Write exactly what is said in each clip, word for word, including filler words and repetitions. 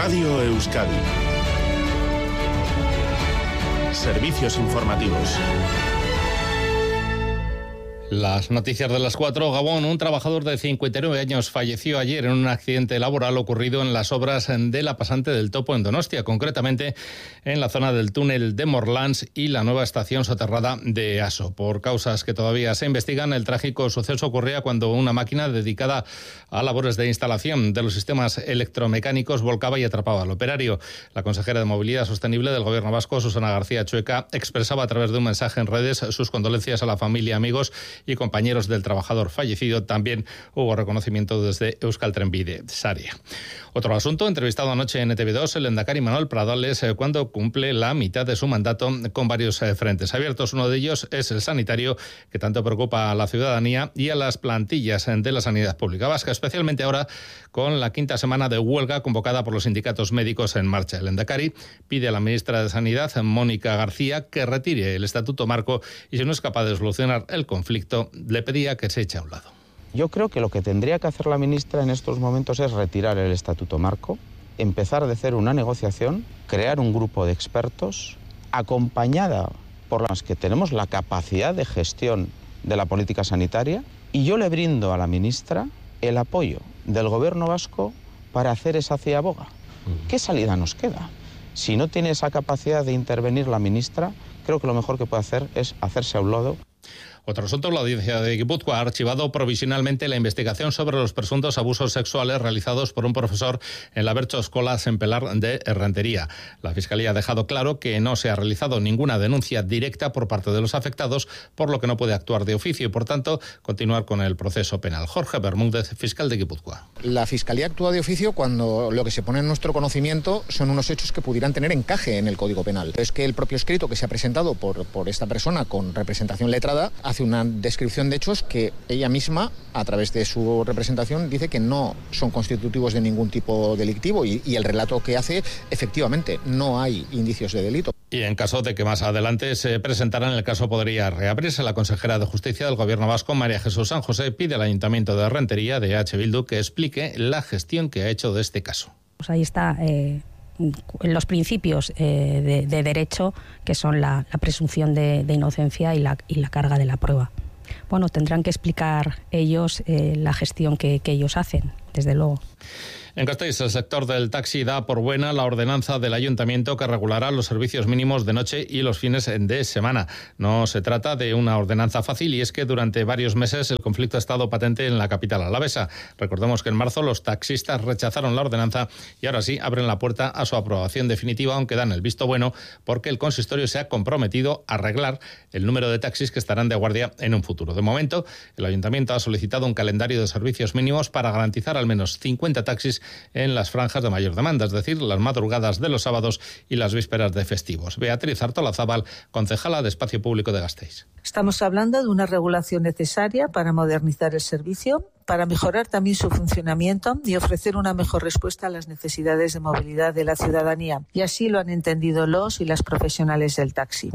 Radio Euskadi. Servicios informativos. Las noticias de las cuatro. Gabón, un trabajador de cincuenta y nueve años falleció ayer en un accidente laboral ocurrido en las obras de la pasante del Topo en Donostia, concretamente en la zona del túnel de Morlans y la nueva estación soterrada de Aso. Por causas que todavía se investigan, el trágico suceso ocurría cuando una máquina dedicada a labores de instalación de los sistemas electromecánicos volcaba y atrapaba al operario. La consejera de Movilidad Sostenible del Gobierno vasco, Susana García Chueca, expresaba a través de un mensaje en redes sus condolencias a la familia, amigos y compañeros del trabajador fallecido. También hubo reconocimiento desde Euskal Trenbide Saria. Otro asunto, entrevistado anoche en E Te Be dos, el lehendakari Manuel Pradales, eh, cuando cumple la mitad de su mandato con varios eh, frentes abiertos. Uno de ellos es el sanitario, que tanto preocupa a la ciudadanía y a las plantillas de la sanidad pública vasca, especialmente ahora con la quinta semana de huelga convocada por los sindicatos médicos en marcha. El lehendakari pide a la ministra de Sanidad, Mónica García, que retire el estatuto marco y, si no es capaz de solucionar el conflicto, le pedía que se eche a un lado. Yo creo que lo que tendría que hacer la ministra en estos momentos es retirar el estatuto marco, empezar a hacer una negociación, crear un grupo de expertos, acompañada por las que tenemos la capacidad de gestión de la política sanitaria, y yo le brindo a la ministra el apoyo del Gobierno vasco para hacer esa ciaboga. ¿Qué salida nos queda? Si no tiene esa capacidad de intervenir la ministra, creo que lo mejor que puede hacer es hacerse a un lado. Otro asunto, la Audiencia de Guipúzcoa ha archivado provisionalmente la investigación sobre los presuntos abusos sexuales realizados por un profesor en la Bertso Escolas en Pelar de Errentería. La Fiscalía ha dejado claro que no se ha realizado ninguna denuncia directa por parte de los afectados, por lo que no puede actuar de oficio y, por tanto, continuar con el proceso penal. Jorge Bermúdez, fiscal de Guipúzcoa. La Fiscalía actúa de oficio cuando lo que se pone en nuestro conocimiento son unos hechos que pudieran tener encaje en el Código Penal. Es que el propio escrito que se ha presentado por, por esta persona con representación letrada hace una descripción de hechos que ella misma, a través de su representación, dice que no son constitutivos de ningún tipo delictivo y, y el relato que hace, efectivamente, no hay indicios de delito. Y en caso de que más adelante se presentaran, el caso podría reabrirse. La consejera de Justicia del Gobierno vasco, María Jesús San José, pide al Ayuntamiento de Errentería de H. Bildu que explique la gestión que ha hecho de este caso. Pues ahí está eh, los principios eh, de, de derecho, que son la, la presunción de, de inocencia y la, y la carga de la prueba. Bueno, tendrán que explicar ellos eh, la gestión que, que ellos hacen, desde luego. En Gasteiz, el sector del taxi da por buena la ordenanza del ayuntamiento que regulará los servicios mínimos de noche y los fines de semana. No se trata de una ordenanza fácil, y es que durante varios meses el conflicto ha estado patente en la capital alavesa. Recordemos que en marzo los taxistas rechazaron la ordenanza y ahora sí abren la puerta a su aprobación definitiva, aunque dan el visto bueno porque el consistorio se ha comprometido a arreglar el número de taxis que estarán de guardia en un futuro. De momento, el ayuntamiento ha solicitado un calendario de servicios mínimos para garantizar al menos cincuenta taxis en las franjas de mayor demanda, es decir, las madrugadas de los sábados y las vísperas de festivos. Beatriz Artolazábal, concejala de Espacio Público de Gasteiz. Estamos hablando de una regulación necesaria para modernizar el servicio, para mejorar también su funcionamiento y ofrecer una mejor respuesta a las necesidades de movilidad de la ciudadanía. Y así lo han entendido los y las profesionales del taxi.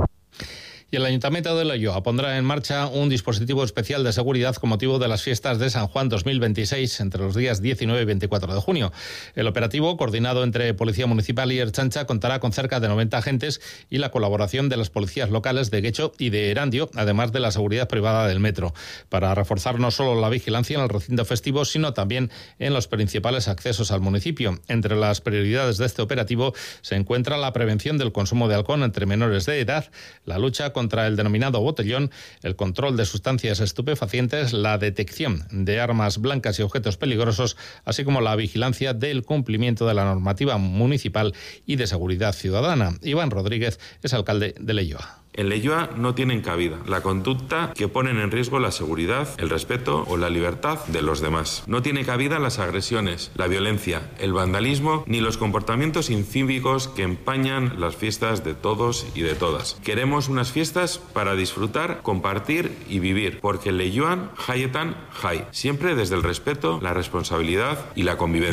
Y el Ayuntamiento de Leioa pondrá en marcha un dispositivo especial de seguridad con motivo de las fiestas de San Juan dos mil veintiséis entre los días diecinueve y veinticuatro de junio. El operativo, coordinado entre Policía Municipal y Ertzaintza, contará con cerca de noventa agentes y la colaboración de las policías locales de Guecho y de Erandio, además de la seguridad privada del metro, para reforzar no solo la vigilancia en el recinto festivo, sino también en los principales accesos al municipio. Entre las prioridades de este operativo se encuentra la prevención del consumo de alcohol entre menores de edad, la lucha contra contra el denominado botellón, el control de sustancias estupefacientes, la detección de armas blancas y objetos peligrosos, así como la vigilancia del cumplimiento de la normativa municipal y de seguridad ciudadana. Iván Rodríguez es alcalde de Leioa. En Leioa no tienen cabida la conducta que ponen en riesgo la seguridad, el respeto o la libertad de los demás. No tiene cabida las agresiones, la violencia, el vandalismo ni los comportamientos incívicos que empañan las fiestas de todos y de todas. Queremos unas fiestas para disfrutar, compartir y vivir, porque Leioan jaietan jai, siempre desde el respeto, la responsabilidad y la convivencia.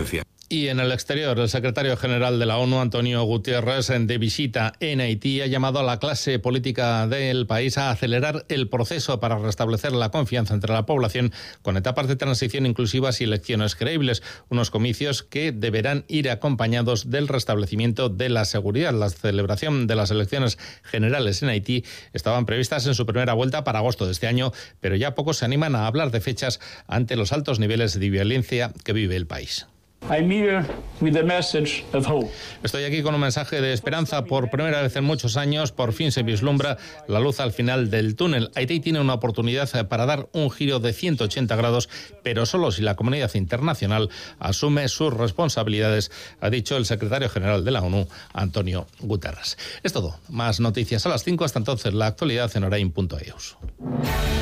Y en el exterior, el secretario general de la ONU, Antonio Guterres, de visita en Haití, ha llamado a la clase política del país a acelerar el proceso para restablecer la confianza entre la población con etapas de transición inclusivas y elecciones creíbles, unos comicios que deberán ir acompañados del restablecimiento de la seguridad. La celebración de las elecciones generales en Haití estaban previstas en su primera vuelta para agosto de este año, pero ya pocos se animan a hablar de fechas ante los altos niveles de violencia que vive el país. I'm here with a message of hope. Estoy aquí con un mensaje de esperanza. Por primera vez en muchos años, por fin se vislumbra la luz al final del túnel. Haití tiene una oportunidad para dar un giro de ciento ochenta grados, pero solo si la comunidad internacional asume sus responsabilidades, ha dicho el secretario general de la ONU, Antonio Guterres. Es todo. Más noticias a las cinco. Hasta entonces, la actualidad en orain punto e u.